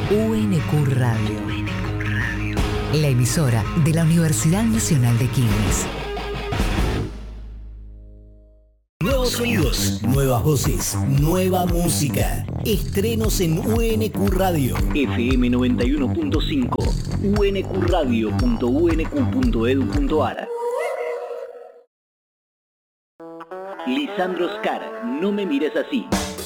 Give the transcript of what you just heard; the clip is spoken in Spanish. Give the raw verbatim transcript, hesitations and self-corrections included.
U N Q Radio. La emisora de la Universidad Nacional de Quilmes. Nuevos sonidos, nuevas voces, nueva música. Estrenos en U N Q Radio. F M noventa y uno punto cinco. u n q radio punto u n q punto edu punto a r. Lisandro Scar, No me mires así.